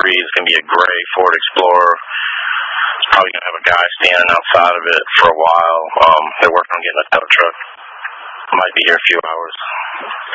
3 is going to be a gray Ford Explorer. It's probably going to have a guy standing outside of it for a while. They're working on getting a tow truck. Might be here a few hours.